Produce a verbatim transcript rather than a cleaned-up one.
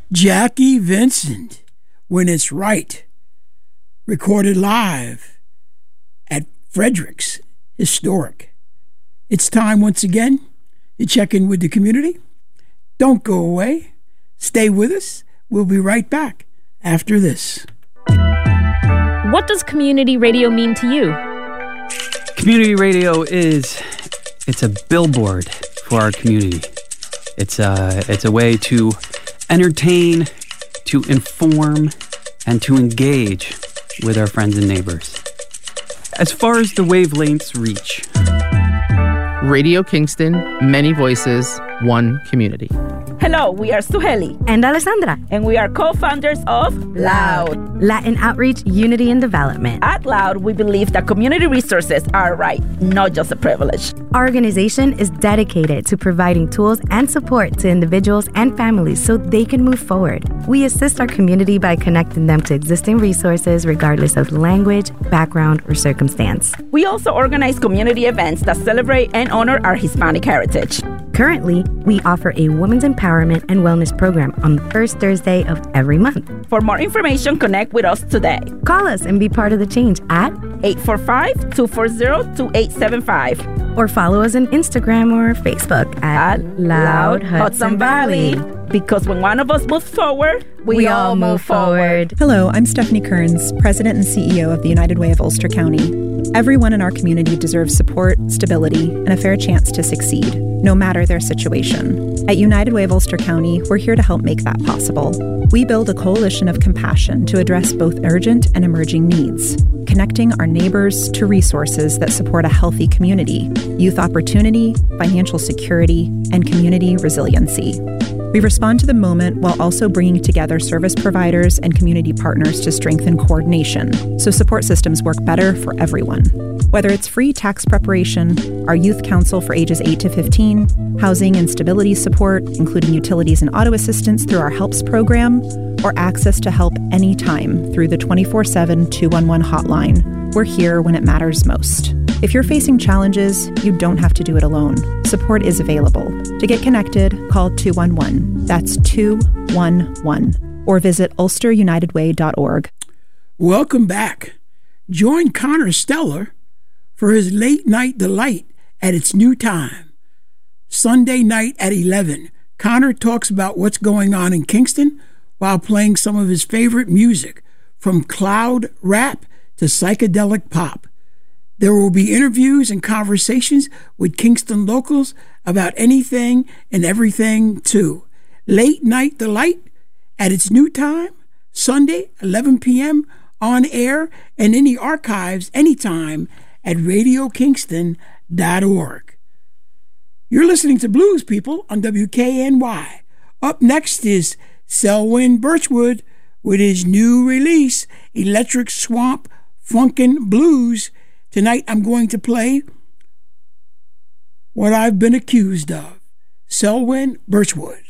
Jackie Vincent, When It's Right, recorded live at Frederick's Historic. It's time once again to check in with the community. Don't go away. Stay with us. We'll be right back after this. What does community radio mean to you? Community radio is, it's a billboard for our community. It's a, it's a way to entertain, to inform, and to engage with our friends and neighbors. As far as the wavelengths reach. Radio Kingston, many voices, one community. Hello, we are Suheli and Alessandra, and we are co-founders of Loud, Latin Outreach, Unity and Development. At Loud, we believe that community resources are a right, not just a privilege. Our organization is dedicated to providing tools and support to individuals and families so they can move forward. We assist our community by connecting them to existing resources regardless of language, background, or circumstance. We also organize community events that celebrate and honor our Hispanic heritage. Currently, we offer a women's empowerment and wellness program on the first Thursday of every month. For more information, connect with us today. Call us and be part of the change at eight four five, two four zero, two eight seven five. Or follow us on Instagram or Facebook at, at Loud Hudson Valley. Because when one of us moves forward, we, we all move forward. forward. Hello, I'm Stephanie Kearns, President and C E O of the United Way of Ulster County. Everyone in our community deserves support, stability, and a fair chance to succeed, no matter their situation. At United Way of Ulster County, we're here to help make that possible. We build a coalition of compassion to address both urgent and emerging needs, connecting our neighbors to resources that support a healthy community, youth opportunity, financial security, and community resiliency. We respond to the moment while also bringing together service providers and community partners to strengthen coordination so support systems work better for everyone. Whether it's free tax preparation, our youth council for ages eight to fifteen, housing and stability support, including utilities and auto assistance through our HELPS program, or access to help anytime through the twenty-four seven two one one hotline, we're here when it matters most. If you're facing challenges, you don't have to do it alone. Support is available. To get connected, call two one one. That's two one one. Or visit ulster united way dot org. Welcome back. Join Connor Stellar for his Late Night Delight at its new time. Sunday night at eleven. Connor talks about what's going on in Kingston while playing some of his favorite music, from cloud rap to psychedelic pop. There will be interviews and conversations with Kingston locals about anything and everything, too. Late Night Delight at its new time, Sunday, eleven p.m., on air and in the archives anytime at radio kingston dot org. You're listening to Blues People on W K N Y. Up next is Selwyn Birchwood with his new release, Electric Swamp Funkin' Blues. Tonight I'm going to play What I've Been Accused Of. Selwyn Birchwood.